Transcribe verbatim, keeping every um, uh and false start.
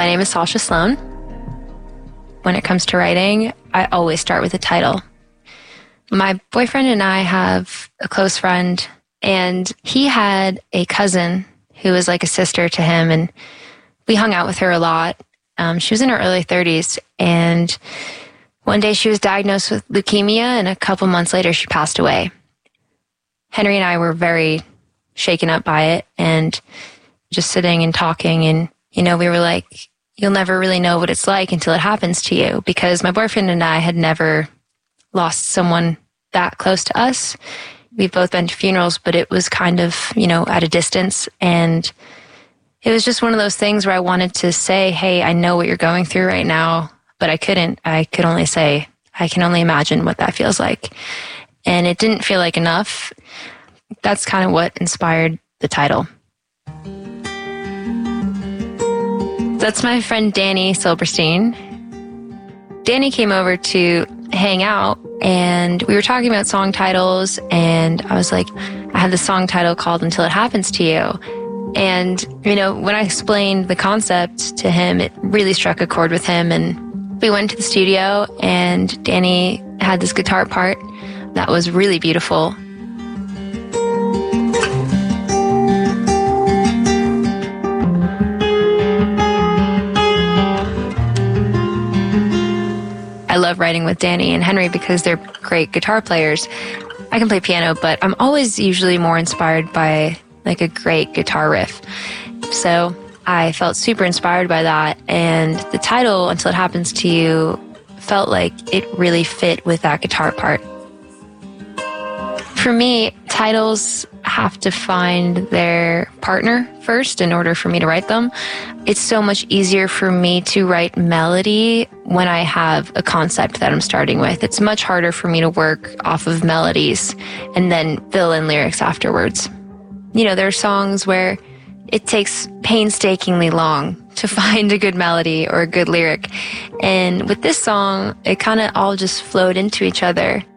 My name is Sasha Sloan. When it comes to writing, I always start with a title. My boyfriend and I have a close friend, and he had a cousin who was like a sister to him, and we hung out with her a lot. Um, she was in her early thirties, and one day she was diagnosed with leukemia, and a couple months later she passed away. Henry and I were very shaken up by it, and just sitting and talking, and, you know, we were like, you'll never really know what it's like until it happens to you, because my boyfriend and I had never lost someone that close to us. We've both been to funerals, but it was kind of, you know, at a distance, and it was just one of those things where I wanted to say, hey, I know what you're going through right now, but I couldn't. I could only say, I can only imagine what that feels like. And it didn't feel like enough. That's kind of what inspired the title. That's my friend Danny Silberstein. Danny came over to hang out, and we were talking about song titles, and I was like, I have this song title called Until It Happens to You. And, you know, when I explained the concept to him, it really struck a chord with him, and we went to the studio, and Danny had this guitar part that was really beautiful. I love writing with Danny and Henry because they're great guitar players. I can play piano, but I'm always usually more inspired by like a great guitar riff. So I felt super inspired by that, and the title, Until It Happens to You, felt like it really fit with that guitar part. For me, titles have to find their partner first in order for me to write them. It's so much easier for me to write melody when I have a concept that I'm starting with. It's much harder for me to work off of melodies and then fill in lyrics afterwards. You know, there are songs where it takes painstakingly long to find a good melody or a good lyric. And with this song, it kind of all just flowed into each other.